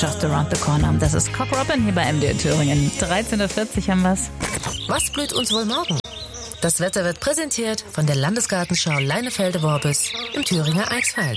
Just Around the Corner. Das ist Cock Robin hier bei MDR Thüringen. 13.40 Uhr haben wir's. Was blüht uns wohl morgen? Das Wetter wird präsentiert von der Landesgartenschau Leinefelde-Worbis im Thüringer Eichsfeld.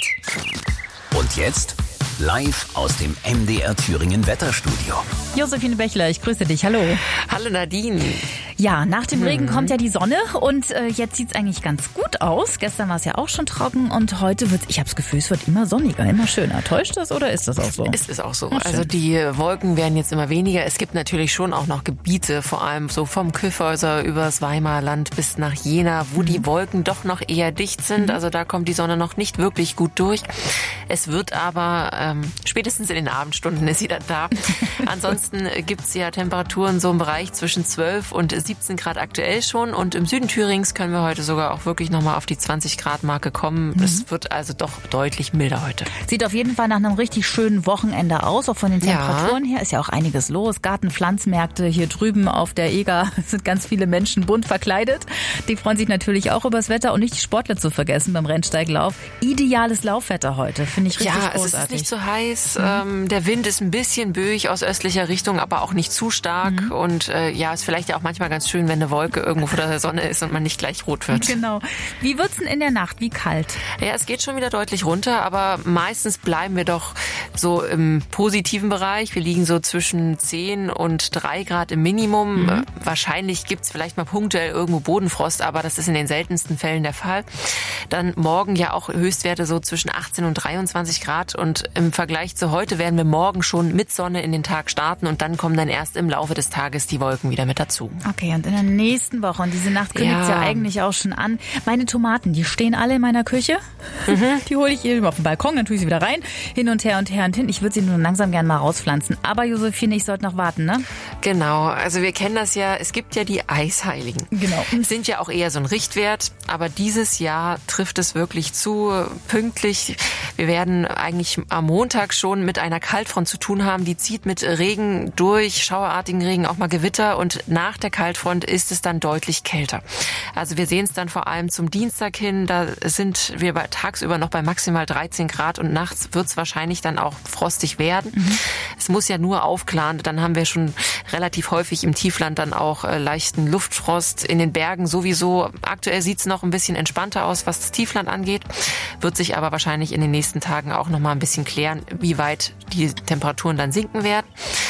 Und jetzt live aus dem MDR Thüringen Wetterstudio. Josephine Bechler, ich grüße dich. Hallo. Hallo Nadine. Ja, nach dem Regen kommt ja die Sonne und jetzt sieht's eigentlich ganz gut aus. Gestern war es ja auch schon trocken und heute ich habe das Gefühl, es wird immer sonniger, immer schöner. Täuscht das oder ist das auch so? Es ist auch so. Ach, also die Wolken werden jetzt immer weniger. Es gibt natürlich schon auch noch Gebiete, vor allem so vom Kyffhäuser übers Weimarland bis nach Jena, wo die Wolken doch noch eher dicht sind. Also da kommt die Sonne noch nicht wirklich gut durch. Es wird aber spätestens in den Abendstunden ist sie dann da. Ansonsten gibt's ja Temperaturen so im Bereich zwischen 12 und 17 Grad aktuell schon. Und im Süden Thürings können wir heute sogar auch wirklich nochmal auf die 20 Grad Marke kommen. Es wird also doch deutlich milder heute. Sieht auf jeden Fall nach einem richtig schönen Wochenende aus. Auch von den Temperaturen her ist ja auch einiges los. Gartenpflanzmärkte hier drüben auf der Eger sind ganz viele Menschen bunt verkleidet. Die freuen sich natürlich auch übers Wetter und nicht die Sportler zu vergessen beim Rennsteiglauf. Ideales Laufwetter heute, finde ich richtig großartig. Ja, es ist nicht so heiß. Der Wind ist ein bisschen böig aus östlicher Richtung, aber auch nicht zu stark. Und ist vielleicht ja auch manchmal ganz schön, wenn eine Wolke irgendwo vor der Sonne ist und man nicht gleich rot wird. Genau. Wie wird's denn in der Nacht? Wie kalt? Ja, es geht schon wieder deutlich runter, aber meistens bleiben wir doch so im positiven Bereich. Wir liegen so zwischen 10 und 3 Grad im Minimum. Wahrscheinlich gibt's vielleicht mal punktuell irgendwo Bodenfrost, aber das ist in den seltensten Fällen der Fall. Dann morgen ja auch Höchstwerte so zwischen 18 und 23 Grad und im Vergleich zu heute werden wir morgen schon mit Sonne in den Tag starten und dann kommen dann erst im Laufe des Tages die Wolken wieder mit dazu. Okay, und in der nächsten Woche, und diese Nacht kündigt ja eigentlich auch schon an, meine Tomaten, die stehen alle in meiner Küche. Die hole ich hier auf den Balkon, dann tue ich sie wieder rein, hin und her und her und hin. Ich würde sie nur langsam gerne mal rauspflanzen. Aber Josephine, ich sollte noch warten, ne? Genau, also wir kennen das ja, es gibt ja die Eisheiligen. Genau. Sind ja auch eher so ein Richtwert, aber dieses Jahr trifft es wirklich zu pünktlich. Wir werden eigentlich am Montag schon mit einer Kaltfront zu tun haben, die zieht mit Regen durch, schauerartigen Regen, auch mal Gewitter und nach der Kaltfront ist es dann deutlich kälter. Also wir sehen es dann vor allem zum Dienstag hin, da sind wir tagsüber noch bei maximal 13 Grad und nachts wird es wahrscheinlich dann auch frostig werden. Es muss ja nur aufklaren, dann haben wir schon relativ häufig im Tiefland dann auch leichten Luftfrost, in den Bergen sowieso. Aktuell sieht es noch ein bisschen entspannter aus, was das Tiefland angeht, wird sich aber wahrscheinlich in den nächsten Tagen auch noch mal ein bisschen klären, wie weit die Temperaturen dann sinken werden.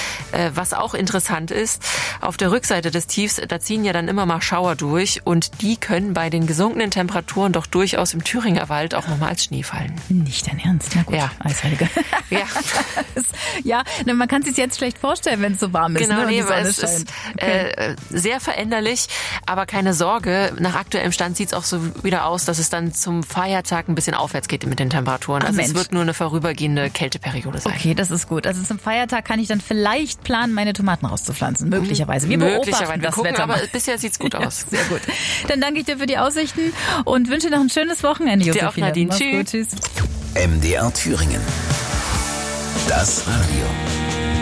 Was auch interessant ist, auf der Rückseite des Tiefs, da ziehen ja dann immer mal Schauer durch und die können bei den gesunkenen Temperaturen doch durchaus im Thüringer Wald auch nochmal als Schnee fallen. Nicht dein Ernst? Na gut, ja. Eisheilige. Ja. Ja, man kann es sich jetzt schlecht vorstellen, wenn es so warm ist. Genau, ne? nee, weil es ist sehr veränderlich, aber keine Sorge, nach aktuellem Stand sieht es auch so wieder aus, dass es dann zum Feiertag ein bisschen aufwärts geht mit den Temperaturen. Ach, also Mensch. Es wird nur eine vorübergehende Kälteperiode sein. Okay, das ist gut. Also zum Feiertag kann ich dann vielleicht planen, meine Tomaten rauszupflanzen. Möglicherweise. Wir beobachten das gucken, Wetter. Aber bisher sieht's gut aus. Ja, sehr gut. Dann danke ich dir für die Aussichten und wünsche dir noch ein schönes Wochenende, Josephine. Dir auch, Nadine. Mach's gut, tschüss. MDR Thüringen. Das Radio.